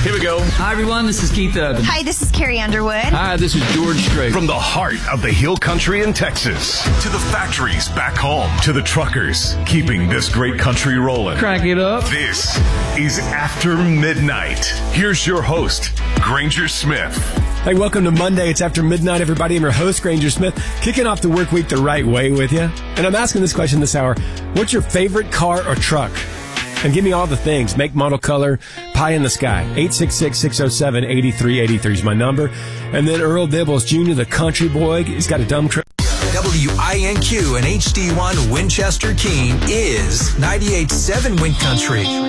Here we go. Hi, everyone. This is Keith Urban. Hi, this is Carrie Underwood. Hi, this is George Strait. From the heart of the hill country in Texas to the factories back home to the truckers keeping this great country rolling. Crank it up. This is After Midnight. Here's your host, Granger Smith. Hey, welcome to Monday. It's After Midnight, everybody. I'm your host, Granger Smith, kicking off the work week the right way with you. And I'm asking this question this hour. What's your favorite car or truck? And give me all the things. Make, model, color, pie in the sky. 866-607-8383 is my number. And then Earl Dibbles Jr., the country boy, he's got a dumb truck. WINQ and HD1 Winchester Keene is 98.7 Wind Country.